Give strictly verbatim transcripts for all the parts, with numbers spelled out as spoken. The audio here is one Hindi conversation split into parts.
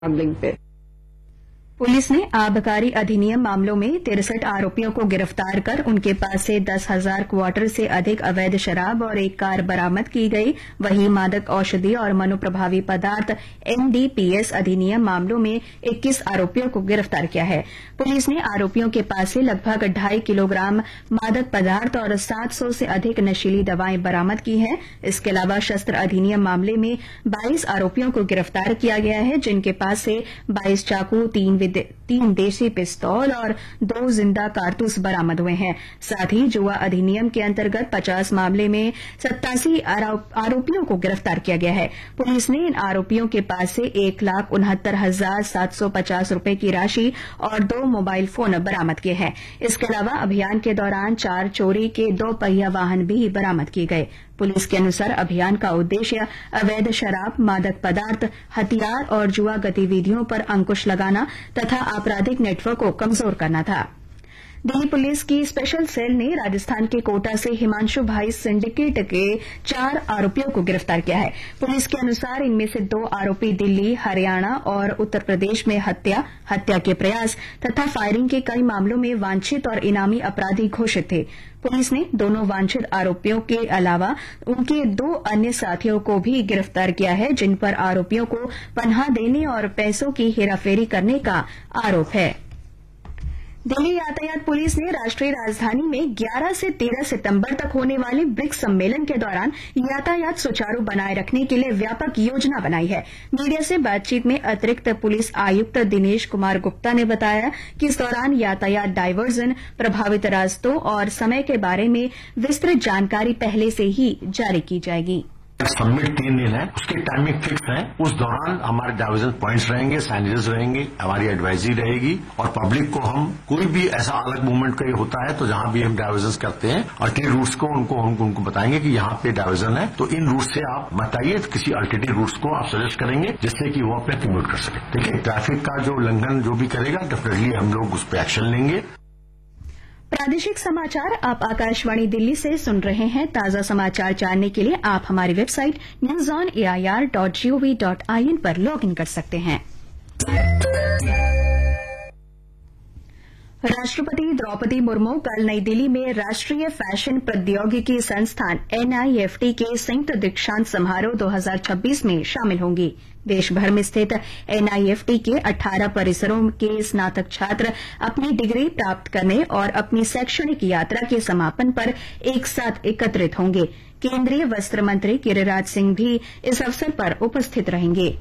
स्मगलिंग पे। पुलिस ने आबकारी अधिनियम मामलों में तिरसठ आरोपियों को गिरफ्तार कर उनके पास से दस हजार क्वार्टर से अधिक अवैध शराब और एक कार बरामद की गई। वहीं मादक औषधि और मनोप्रभावी पदार्थ एनडीपीएस अधिनियम मामलों में इक्कीस आरोपियों को गिरफ्तार किया है। पुलिस ने आरोपियों के पास से लगभग ढाई किलोग्राम मादक पदार्थ और सात सौ से अधिक नशीली दवाएं बरामद की हैं। इसके अलावा शस्त्र अधिनियम मामले में बाईस आरोपियों को गिरफ्तार किया गया है, जिनके पास से बाईस चाकू, तीन तीन देशी पिस्तौल और दो जिंदा कारतूस बरामद हुए हैं। साथ ही जुआ अधिनियम के अंतर्गत पचास मामले में सत्तासी आरोपियों को गिरफ्तार किया गया है। पुलिस ने इन आरोपियों के पास से एक लाख उनहत्तर हजार सात सौ पचास रूपये की राशि और दो मोबाइल फोन बरामद किए हैं। इसके अलावा अभियान के दौरान चार चोरी के दो पहिया वाहन भी बरामद किए गए। पुलिस के अनुसार अभियान का उद्देश्य अवैध शराब, मादक पदार्थ, हथियार और जुआ गतिविधियों पर अंकुश लगाना तथा आपराधिक नेटवर्क को कमजोर करना था। दिल्ली पुलिस की स्पेशल सेल ने राजस्थान के कोटा से हिमांशु भाई सिंडिकेट के चार आरोपियों को गिरफ्तार किया है। पुलिस के अनुसार इनमें से दो आरोपी दिल्ली, हरियाणा और उत्तर प्रदेश में हत्या, हत्या के प्रयास तथा फायरिंग के कई मामलों में वांछित और इनामी अपराधी घोषित थे। पुलिस ने दोनों वांछित आरोपियों के अलावा उनके दो अन्य साथियों को भी गिरफ्तार किया है, जिन पर आरोपियों को पनाह देने और पैसों की हेराफेरी करने का आरोप है। दिल्ली यातायात पुलिस ने राष्ट्रीय राजधानी में ग्यारह से तेरह सितंबर तक होने वाले ब्रिक्स सम्मेलन के दौरान यातायात सुचारू बनाए रखने के लिए व्यापक योजना बनाई है। मीडिया से बातचीत में अतिरिक्त पुलिस आयुक्त दिनेश कुमार गुप्ता ने बताया कि इस दौरान यातायात डायवर्जन, प्रभावित रास्तों और समय के बारे में विस्तृत जानकारी पहले से ही जारी की जाएगी। समिट तीन दिन है, उसकी टाइमिंग फिक्स है। उस दौरान हमारे डाइवर्जन पॉइंट्स रहेंगे, साइनेजेस रहेंगे, हमारी एडवाइजरी रहेगी और पब्लिक को हम कोई भी ऐसा अलग मूवमेंट का होता है तो जहां भी हम डाइवर्जन करते हैं अल्टरनेट रूट्स को उनको उनको, उनको बताएंगे कि यहाँ पे डाइवर्जन है, तो इन रूट से आप बताइए, किसी अल्टरनेटिव रूट्स को आप सजेस्ट करेंगे जिससे कि वो अपने कम्यूट कर सके। ठीक है, ट्रैफिक का जो उल्लंघन जो भी करेगा डेफिनेटली हम लोग उस पर एक्शन लेंगे। प्रादेशिक समाचार आप आकाशवाणी दिल्ली से सुन रहे हैं। ताजा समाचार जानने के लिए आप हमारी website news on A I R dot G O V dot I N पर लॉग इन कर सकते हैं। राष्ट्रपति द्रौपदी मुर्मू कल नई दिल्ली में राष्ट्रीय फैशन प्रौद्योगिकी संस्थान एन आई एफ टी के संयुक्त दीक्षांत समारोह दो हजार छब्बीस में शामिल होंगी। देश भर में स्थित एन आई एफ टी के अठारह परिसरों के स्नातक छात्र अपनी डिग्री प्राप्त करने और अपनी शैक्षणिक यात्रा के समापन पर एक साथ एकत्रित होंगे। केंद्रीय वस्त्र मंत्री गिरिराज सिंह भी इस अवसर पर उपस्थित रहेंगे।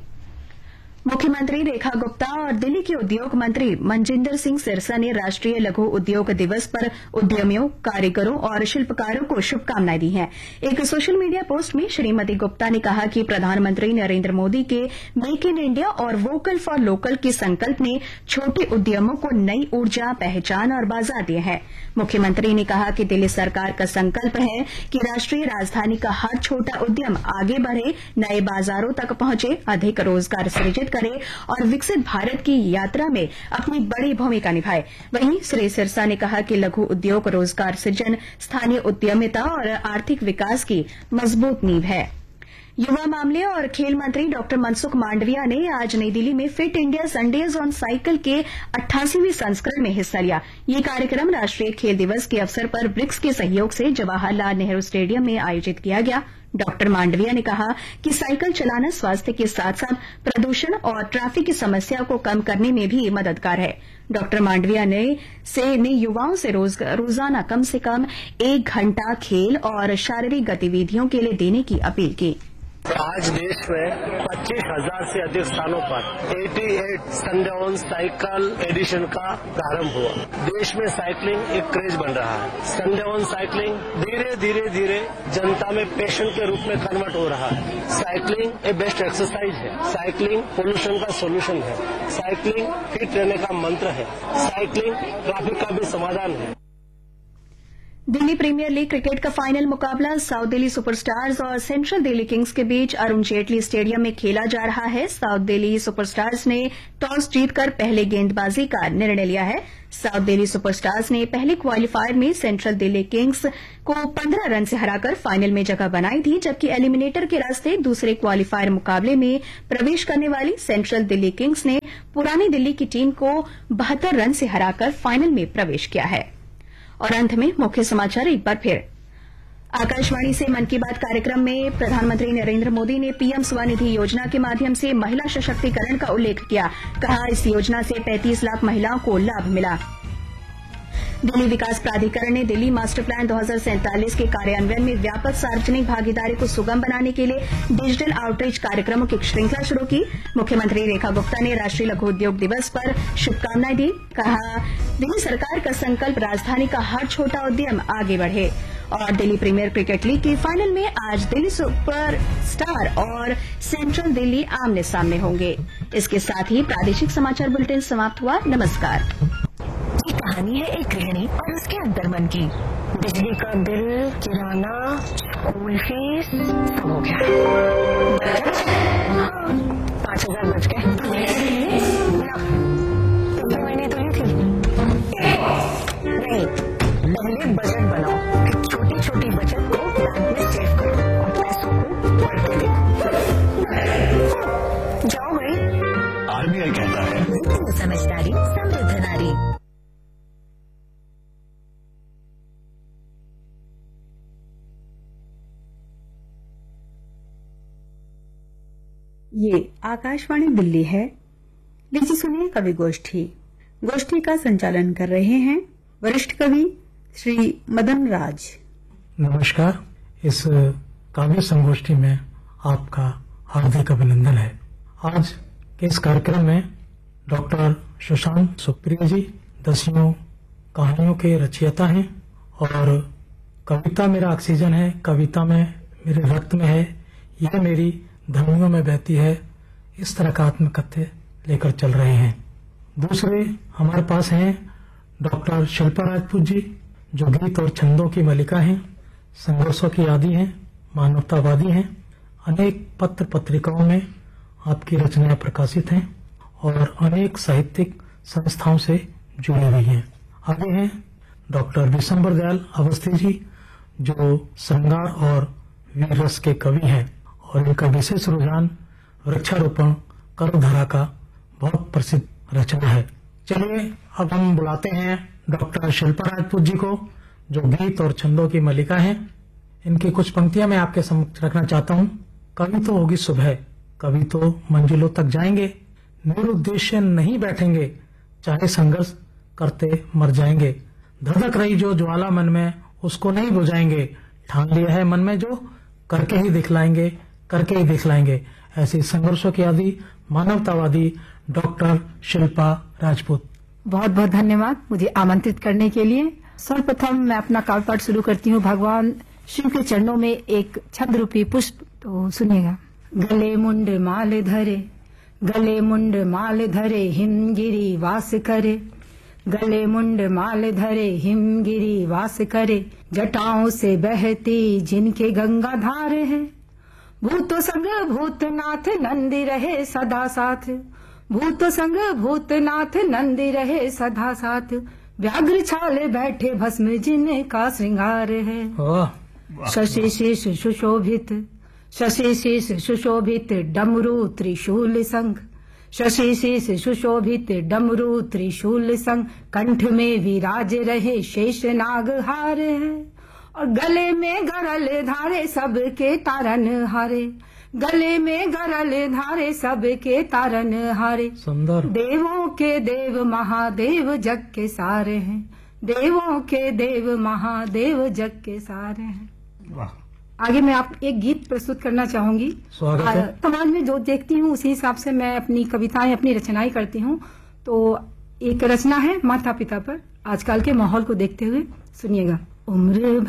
मुख्यमंत्री रेखा गुप्ता और दिल्ली के उद्योग मंत्री मनजिंदर सिंह सिरसा ने राष्ट्रीय लघु उद्योग दिवस पर उद्यमियों, कारीगरों और शिल्पकारों को शुभकामनाएं दी हैं। एक सोशल मीडिया पोस्ट में श्रीमती गुप्ता ने कहा कि प्रधानमंत्री नरेंद्र मोदी के मेक इन इंडिया और वोकल फॉर लोकल के संकल्प ने छोटे उद्यमों को नई ऊर्जा, पहचान और बाजार दिए हैं। मुख्यमंत्री ने कहा कि दिल्ली सरकार का संकल्प है कि राष्ट्रीय राजधानी का हर छोटा उद्यम आगे बढ़े, नए बाजारों तक पहुंचे, अधिक रोजगार सृजित करे और विकसित भारत की यात्रा में अपनी बड़ी भूमिका निभाए। वहीं श्री सिरसा ने कहा कि लघु उद्योग रोजगार सृजन, स्थानीय उद्यमिता और आर्थिक विकास की मजबूत नींव है। युवा मामले और खेल मंत्री डॉक्टर मनसुख मांडविया ने आज नई दिल्ली में fit India Sundays on cycle के अट्ठासीवीं संस्करण में हिस्सा लिया। ये कार्यक्रम राष्ट्रीय खेल दिवस के अवसर पर ब्रिक्स के सहयोग से जवाहरलाल नेहरू स्टेडियम में आयोजित किया गया। डॉक्टर मांडविया ने कहा कि साइकिल चलाना स्वास्थ्य के साथ साथ प्रदूषण और ट्रैफिक की समस्या को कम करने में भी मददगार है। डॉक्टर मांडविया ने से ने युवाओं से रोज, रोजाना कम से कम एक घंटा खेल और शारीरिक गतिविधियों के लिए देने की अपील की। आज देश में पच्चीस हजार से अधिक स्थानों पर अट्ठासी संडे ऑन साइकिल एडिशन का प्रारंभ हुआ। देश में साइकिलिंग एक क्रेज बन रहा है। संडे ऑन साइकिलिंग धीरे धीरे धीरे जनता में पैशन के रूप में कन्वर्ट हो रहा है। साइकिलिंग एक बेस्ट एक्सरसाइज है। साइकिलिंग पोल्यूशन का सोल्यूशन है। साइकिलिंग फिट रहने का मंत्र है। साइकिलिंग ट्रैफिक का भी समाधान है। दिल्ली प्रीमियर लीग क्रिकेट का फाइनल मुकाबला साउथ दिल्ली सुपरस्टार्स और सेंट्रल दिल्ली किंग्स के बीच अरुण जेटली स्टेडियम में खेला जा रहा है। साउथ दिल्ली सुपरस्टार्स ने टॉस जीतकर पहले गेंदबाजी का निर्णय लिया है। साउथ दिल्ली सुपरस्टार्स ने पहले क्वालिफायर में सेंट्रल दिल्ली किंग्स को पंद्रह रन से हराकर फाइनल में जगह बनाई थी, जबकि एलिमिनेटर के रास्ते दूसरे क्वालिफायर मुकाबले में प्रवेश करने वाली सेंट्रल दिल्ली किंग्स ने पुरानी दिल्ली की टीम को बहत्तर रन से हराकर फाइनल में प्रवेश किया है। और अंत में मुख्य समाचार एक बार फिर। आकाशवाणी से मन की बात कार्यक्रम में प्रधानमंत्री नरेंद्र मोदी ने पीएम स्वनिधि योजना के माध्यम से महिला सशक्तिकरण का उल्लेख किया। कहा, इस योजना से पैंतीस लाख महिलाओं को लाभ मिला। दिल्ली विकास प्राधिकरण ने दिल्ली मास्टर प्लान दो हज़ार सैंतालीस के कार्यान्वयन में व्यापक सार्वजनिक भागीदारी को सुगम बनाने के लिए डिजिटल आउटरीच कार्यक्रमों की श्रृंखला शुरू की। मुख्यमंत्री रेखा गुप्ता ने राष्ट्रीय लघु उद्योग दिवस पर शुभकामनाएं दी। कहा, दिल्ली सरकार का संकल्प राजधानी का हर छोटा उद्यम आगे बढ़े। और दिल्ली प्रीमियर क्रिकेट लीग की फाइनल में आज दिल्ली सुपर स्टार और सेंट्रल दिल्ली आमने सामने होंगे। इसके साथ ही प्रादेशिक समाचार बुलेटिन समाप्त हुआ। नमस्कार। ये कहानी है एक गृहिणी और उसके अंतर्मन की। बिजली का बिल, किराना, स्कूल फीस, सब हो गया। हाँ, पाँच हजार बच गए। पिछले महीने तो नहीं थी। नहीं, पहले बजट बनाओ, फिर छोटी छोटी बचत को बैंक में सेव करो और पैसों को बढ़ते देखो। जाओ भाई। आरबीआई कहता है, वित्तीय समझदारी समृद्ध नारी। ये आकाशवाणी दिल्ली है। लीजिए सुनिए कवि गोष्ठी। गोष्ठी का संचालन कर रहे हैं वरिष्ठ कवि श्री मदन राज। नमस्कार। इस काव्य संगोष्ठी में आपका हार्दिक अभिनंदन है। आज के इस कार्यक्रम में डॉक्टर सुशांत सुप्रिया जी दसियों कहानियों के रचयिता हैं और कविता मेरा ऑक्सीजन है, कविता में मेरे रक्त में है, यह मेरी धमनियों में बहती है, इस तरह का आत्मकथ्य लेकर चल रहे हैं। दूसरे हमारे पास हैं डॉक्टर शिल्पा राजपूत जी, जो गीत और छंदों की मलिका हैं, संघर्षों की आदी हैं, मानवतावादी हैं। अनेक पत्र पत्रिकाओं में आपकी रचनाएं प्रकाशित हैं और अनेक साहित्यिक संस्थाओं से जुड़ी हुई हैं। आगे हैं डॉक्टर विशंबर दयाल अवस्थी जी, जो श्रृंगार और वीर रस के कवि हैं और इनका विशेष रुझान वृक्षारोपण कर्मधारा का बहुत प्रसिद्ध रचना है। चलिए अब हम बुलाते हैं डॉक्टर शिल्पा राजपूत जी को, जो गीत और छंदों की मलिका हैं। इनकी कुछ पंक्तियां मैं आपके समक्ष रखना चाहता हूं। कभी तो होगी सुबह, कभी तो मंजिलों तक जाएंगे, निरुद्देश्य नहीं बैठेंगे, चाहे संघर्ष करते मर जाएंगे। धधक रही जो ज्वाला मन में, उसको नहीं बुझाएंगे, ठान लिया है मन में जो, करके ही दिखलाएंगे, करके ही दिखलाएंगे। ऐसी संघर्षों की आदि मानवतावादी डॉक्टर शिल्पा राजपूत। बहुत बहुत धन्यवाद मुझे आमंत्रित करने के लिए। सर्वप्रथम मैं अपना काव्य पाठ शुरू करती हूँ भगवान शिव के चरणों में एक छंद रूपी पुष्प, तो सुनिएगा। गले मुंड माल धरे, गले मुंड माल धरे, हिमगिरी वास करे, गले मुंड माल धरे, हिमगिरी वास करे, जटाओं से बहती जिनके गंगा धार है, भूत संग भूतनाथ नंदी रहे सदा साथ, भूत संग भूतनाथ नंदी रहे सदा साथ, व्याघ्र छाले बैठे भस्म जिनका श्रृंगार है। शशि शीश सुशोभित, शशि शीश सुशोभित डमरू त्रिशूल संग, शशि शीश सुशोभित डमरू त्रिशूल संग, कंठ में विराज रहे शेष नाग हार है, और गले में गरल धारे सबके तारन हारे, गले में गरल धारे सबके तारन हारे। सुंदर। देवों के देव महादेव जग के सारे हैं, देवों के देव महादेव जग के सारे हैं। वाह। आगे मैं आप एक गीत प्रस्तुत करना चाहूंगी। स्वागत है। समाज में जो देखती हूँ उसी हिसाब से मैं अपनी कविताएं अपनी रचनाएं करती हूँ। तो एक रचना है माता पिता पर, आजकल के माहौल को देखते हुए सुनिएगा। उम्र